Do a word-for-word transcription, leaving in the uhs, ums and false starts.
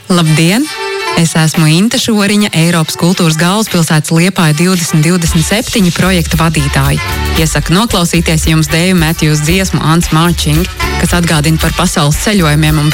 Labdien! Es esmu Inte Šoriņa, Eiropas kultūras galvaspilsētas Liepāja divdesmit divdesmit septiņi projekta vadītāja. Iesaku noklausīties jums Dēju Matthews dziesmu Ants Marching, kas atgādina par pasaules ceļojumiem un